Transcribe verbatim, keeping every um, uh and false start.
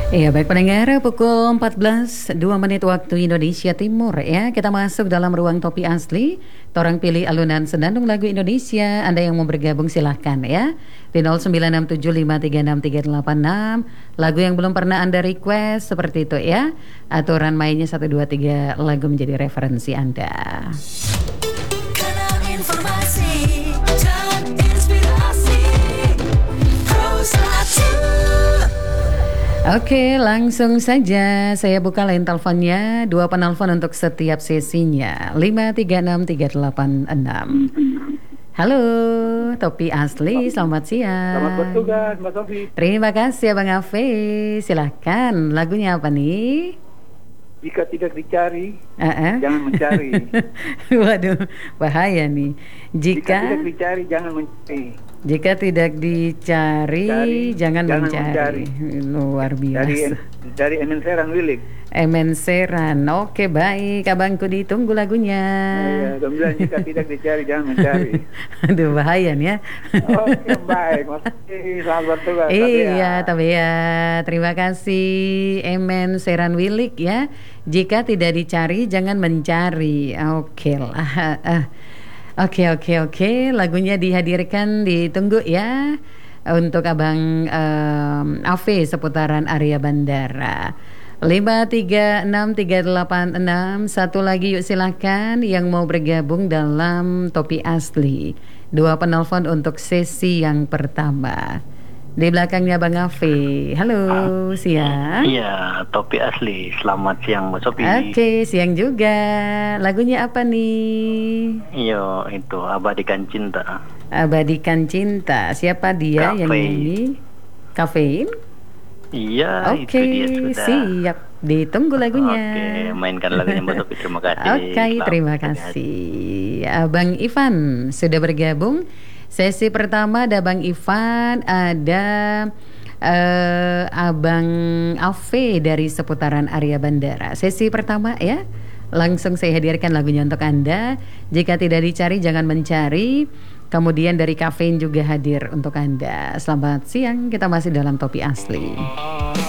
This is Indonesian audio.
Iya, baik pendengar, pukul empat belas dua menit waktu Indonesia Timur ya. Kita masuk dalam ruang Topi Asli. Torang pilih alunan senandung lagu Indonesia. Anda yang mau bergabung silahkan ya. Di nol sembilan enam tujuh lima tiga enam tiga delapan enam. Lagu yang belum pernah Anda request seperti itu ya. Aturan mainnya satu dua tiga lagu menjadi referensi Anda. Kanal informasi dan inspirasi Terus Atu. Oke, langsung saja saya buka line teleponnya. Dua penelpon untuk setiap sesinya. lima tiga enam tiga delapan enam. Halo, Topi Asli, selamat siang. Selamat bertugas, Mbak Sofi. Terima kasih Abang Afe. Silahkan, lagunya apa nih? Jika tidak dicari, Uh-uh. jangan mencari. Waduh, bahaya nih. Jika Jika tidak dicari, jangan mencari. jika tidak dicari, Cari, jangan, jangan mencari. mencari. Luar Dari biasa. dari Emen Serang Wilik. Emen Seran. Oke, baik. Abangku ditunggu lagunya. Ya, kemudian jika tidak dicari, jangan mencari. Aduh, bahaya nih ya. Oke, baik. Mas Sofi, selamat bertugas. Iya, tapi ya terima kasih Emen Seran Wilik ya. Jika tidak dicari, jangan mencari. Oke lah. Ah. Oke, oke, oke. Lagunya dihadirkan, ditunggu ya. Untuk Abang um, Afe seputaran area bandara. lima tiga enam tiga delapan enam. Satu lagi yuk silahkan yang mau bergabung dalam Topi Asli. Dua penelpon untuk sesi yang pertama. Di belakangnya Bang Afe. Halo, siang. Iya, Topi Asli. Selamat siang, Mbak Sofi. Oke, siang juga. Lagunya apa nih? Iya, itu Abadikan Cinta. Abadikan Cinta. Siapa dia yang Kafein. nyanyi? Kafein? Iya, itu Oke, dia sudah. siap. Ditunggu lagunya. Oke, mainkan lagunya Mbak Sofi. Terima kasih. Oke, Selamat terima berhati-hati. kasih. Abang Ivan sudah bergabung. Sesi pertama ada Bang Ivan, ada uh, Abang Afe dari seputaran area bandara. Sesi pertama ya. Langsung saya hadirkan lagunya untuk Anda. Jika tidak dicari, jangan mencari. Kemudian dari Kafein juga hadir untuk Anda. Selamat siang, kita masih dalam Topi Asli.